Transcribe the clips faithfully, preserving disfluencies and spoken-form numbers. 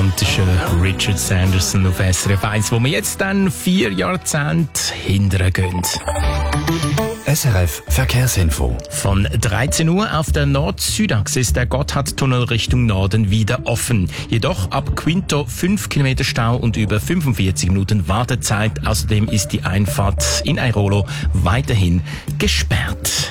romantische Richard Sanderson auf S R F eins, wo wir jetzt dann vier Jahrzehnte hinterher gehen. S R F Verkehrsinfo. Von dreizehn Uhr auf der Nord-Süd-Achse ist der Gotthardtunnel Richtung Norden wieder offen. Jedoch ab Quinto fünf Kilometer Stau und über fünfundvierzig Minuten Wartezeit. Außerdem ist die Einfahrt in Airolo weiterhin gesperrt.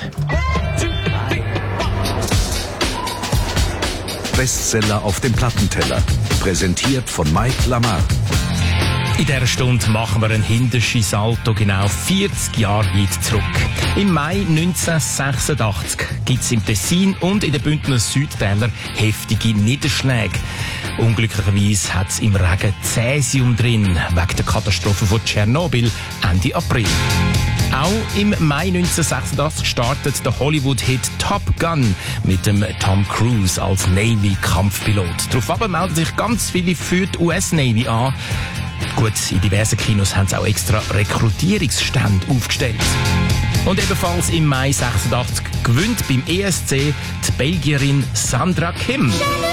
Bestseller auf dem Plattenteller. Präsentiert von Mike Lamar. In dieser Stunde machen wir einen hinterschen Salto genau vierzig Jahre weit zurück. Im Mai neunzehnhundertsechsundachtzig gibt es im Tessin und in den Bündner Südtälern heftige Niederschläge. Unglücklicherweise hat es im Regen Cäsium drin, wegen der Katastrophe von Tschernobyl Ende April. Auch im Mai neunzehnhundertsechsundachtzig startet der Hollywood-Hit Top Gun mit dem Tom Cruise als Navy-Kampfpilot. Daraufhin melden sich ganz viele für die U S-Navy an. Gut, in diversen Kinos haben sie auch extra Rekrutierungsstände aufgestellt. Und ebenfalls im Mai sechsundachtzig gewinnt beim E S C die Belgierin Sandra Kim.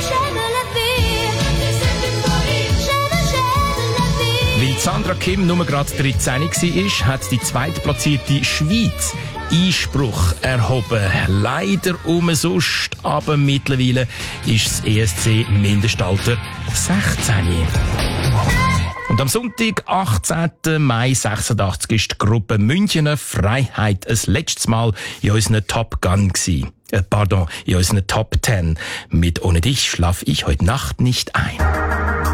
Weil Sandra Kim nur gerade dreizehn war, hat die zweitplatzierte Schweiz Einspruch erhoben. Leider umsonst, aber mittlerweile ist das E S C-Mindestalter sechzehn. Und am Sonntag, achtzehnten Mai sechsundachtzig, ist die Gruppe Münchener Freiheit ein letztes Mal in unseren Top Gun gewesen. Äh, pardon, in unseren Top Ten. Mit Ohne dich schlaf ich heute Nacht nicht ein.